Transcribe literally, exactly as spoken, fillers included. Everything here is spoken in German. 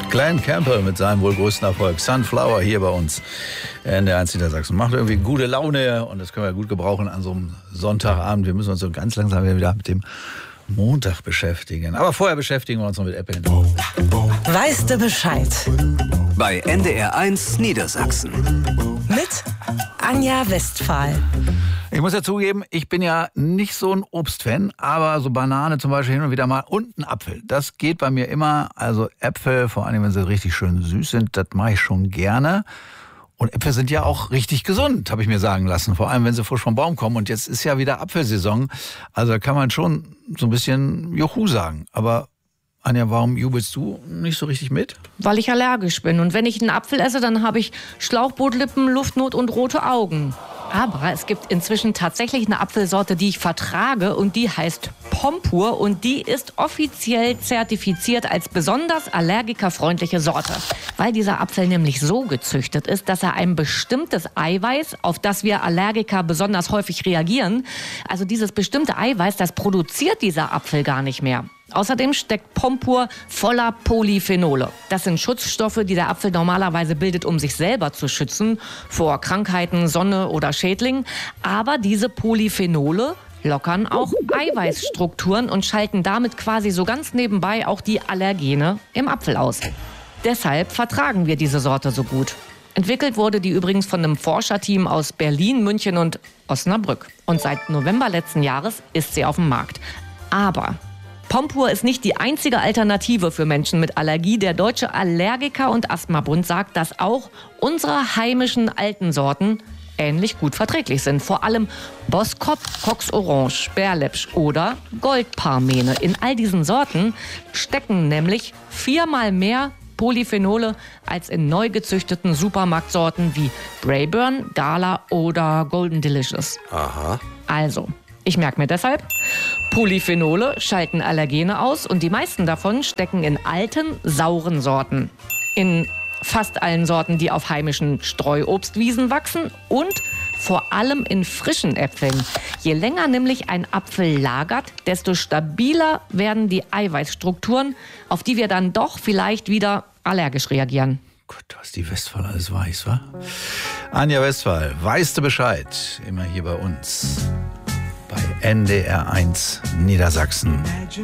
Glenn Campbell mit seinem wohl größten Erfolg Sunflower hier bei uns in der eins Niedersachsen. Macht irgendwie gute Laune und das können wir gut gebrauchen an so einem Sonntagabend. Wir müssen uns so ganz langsam wieder mit dem Montag beschäftigen. Aber vorher beschäftigen wir uns noch mit Apple. Weißt du Bescheid? Bei N D R eins Niedersachsen. Mit Anja Westphal. Ich muss ja zugeben, ich bin ja nicht so ein Obstfan, aber so Banane zum Beispiel hin und wieder mal und ein Apfel. Das geht bei mir immer. Also Äpfel, vor allem wenn sie richtig schön süß sind, das mache ich schon gerne. Und Äpfel sind ja auch richtig gesund, habe ich mir sagen lassen. Vor allem, wenn sie frisch vom Baum kommen. Und jetzt ist ja wieder Apfelsaison. Also da kann man schon so ein bisschen Juhu sagen. Aber Anja, warum jubelst du nicht so richtig mit? Weil ich allergisch bin. Und wenn ich einen Apfel esse, dann habe ich Schlauchbootlippen, Luftnot und rote Augen. Aber es gibt inzwischen tatsächlich eine Apfelsorte, die ich vertrage und die heißt Pompur und die ist offiziell zertifiziert als besonders allergikerfreundliche Sorte. Weil dieser Apfel nämlich so gezüchtet ist, dass er ein bestimmtes Eiweiß, auf das wir Allergiker besonders häufig reagieren, also dieses bestimmte Eiweiß, das produziert dieser Apfel gar nicht mehr. Außerdem steckt Pompur voller Polyphenole. Das sind Schutzstoffe, die der Apfel normalerweise bildet, um sich selber zu schützen vor Krankheiten, Sonne oder Schädlingen. Aber diese Polyphenole lockern auch Eiweißstrukturen und schalten damit quasi so ganz nebenbei auch die Allergene im Apfel aus. Deshalb vertragen wir diese Sorte so gut. Entwickelt wurde die übrigens von einem Forscherteam aus Berlin, München und Osnabrück. Und seit November letzten Jahres ist sie auf dem Markt. Aber Pompur ist nicht die einzige Alternative für Menschen mit Allergie. Der Deutsche Allergiker- und Asthmabund sagt, dass auch unsere heimischen alten Sorten ähnlich gut verträglich sind. Vor allem Boskop, Cox Orange, Berlepsch oder Goldparmene. In all diesen Sorten stecken nämlich viermal mehr Polyphenole als in neu gezüchteten Supermarktsorten wie Braeburn, Gala oder Golden Delicious. Aha. Also, ich merke mir deshalb, Polyphenole schalten Allergene aus und die meisten davon stecken in alten, sauren Sorten. In fast allen Sorten, die auf heimischen Streuobstwiesen wachsen und vor allem in frischen Äpfeln. Je länger nämlich ein Apfel lagert, desto stabiler werden die Eiweißstrukturen, auf die wir dann doch vielleicht wieder allergisch reagieren. Gott, was die Westphal alles weiß, wa? Anja Westphal, weißt du Bescheid? Immer hier bei uns. Bei N D R eins Niedersachsen.